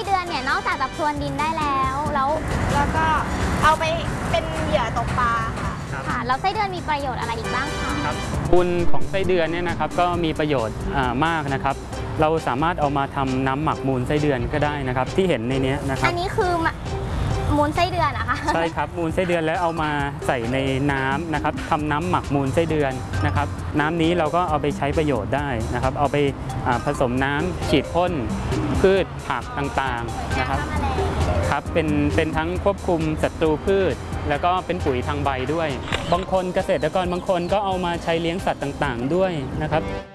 เดือนเนี่ยนอกจากจะพรวนดินได้แล้วก็เอาไปเป็นเหยื่อตกปลาค่ะแล้วไส้เดือนมีประโยชน์อะไรอีกบ้างคะครับมูลของไส้เดือนเนี่ยนะครับก็มีประโยชน์มากนะครับเราสามารถเอามาทำน้ำหมักมูลไส้เดือนก็ได้นะครับที่เห็นในนี้นะครับอันนี้คือมูลไส้เดือนนะคะใช่ครับมูลไส้เดือนแล้วเอามาใส่ในน้ำนะครับทำน้ำหมักมูลไส้เดือนนะครับน้ำนี้เราก็เอาไปใช้ประโยชน์ได้นะครับเอาไปผสมน้ำฉีดพ่นพืชผักต่างๆนะครับครับเป็นทั้งควบคุมศัตรูพืชแล้วก็เป็นปุ๋ยทางใบด้วยบางคนเกษตรกรบางคนก็เอามาใช้เลี้ยงสัตว์ต่างๆด้วยนะครับ